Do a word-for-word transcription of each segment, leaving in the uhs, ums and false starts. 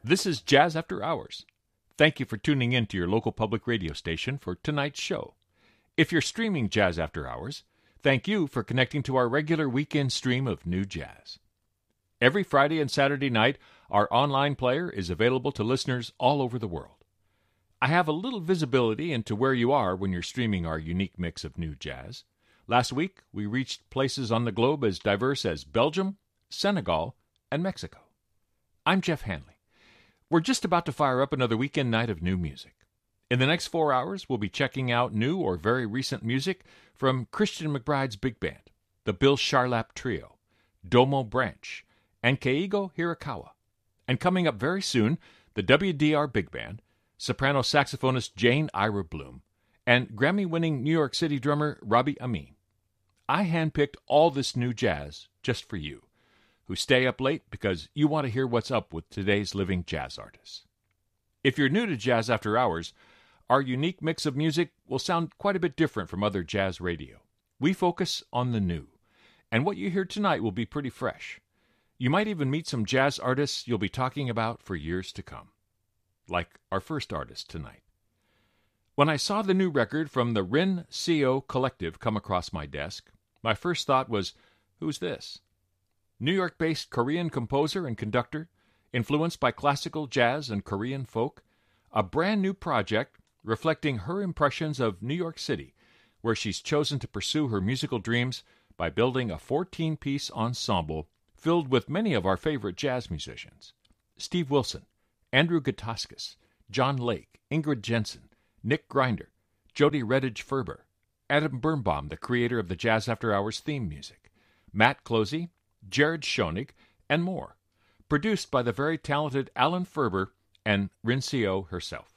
This is Jazz After Hours. Thank you for tuning in to your local public radio station for tonight's show. If you're streaming Jazz After Hours, thank you for connecting to our regular weekend stream of new jazz. Every Friday and Saturday night, our online player is available to listeners all over the world. I have a little visibility into where you are when you're streaming our unique mix of new jazz. Last week, we reached places on the globe as diverse as Belgium, Senegal, and Mexico. I'm Jeff Hanley. We're just about to fire up another weekend night of new music. In the next four hours, we'll be checking out new or very recent music from Christian McBride's Big Band, the Bill Charlap Trio, Domo Branch, and Keigo Hirakawa. And coming up very soon, the W D R Big Band, soprano saxophonist Jane Ira Bloom, and Grammy-winning New York City drummer Robbie Amin. I handpicked all this new jazz just for you, who stay up late because you want to hear what's up with today's living jazz artists. If you're new to Jazz After Hours, our unique mix of music will sound quite a bit different from other jazz radio. We focus on the new, and what you hear tonight will be pretty fresh. You might even meet some jazz artists you'll be talking about for years to come, like our first artist tonight. When I saw the new record from the Rin Seo Collective come across my desk, my first thought was, who's this? New York-based Korean composer and conductor, influenced by classical jazz and Korean folk, a brand new project reflecting her impressions of New York City, where she's chosen to pursue her musical dreams by building a fourteen-piece ensemble filled with many of our favorite jazz musicians. Steve Wilson, Andrew Gutauskas, John Lake, Ingrid Jensen, Nick Grinder, Jody Redditch Ferber, Adam Birnbaum, the creator of the Jazz After Hours theme music, Matt Closey, Jared Schoenig, and more. Produced by the very talented Alan Ferber and Rin Seo herself.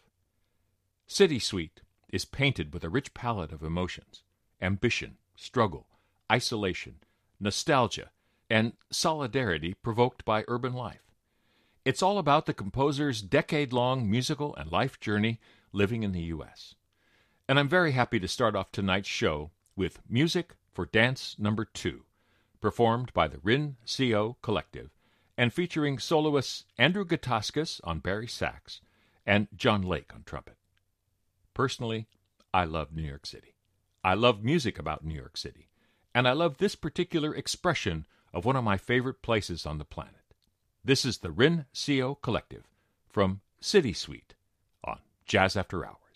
City Suite is painted with a rich palette of emotions, ambition, struggle, isolation, nostalgia, and solidarity provoked by urban life. It's all about the composer's decade-long musical and life journey living in the U S And I'm very happy to start off tonight's show with Music for Dance Number Two, performed by the Rin Seo Collective, and featuring soloists Andrew Gutauskas on bari sax and John Lake on trumpet. Personally, I love New York City. I love music about New York City, and I love this particular expression of one of my favorite places on the planet. This is the Rin Seo Collective from City Suite on Jazz After Hours.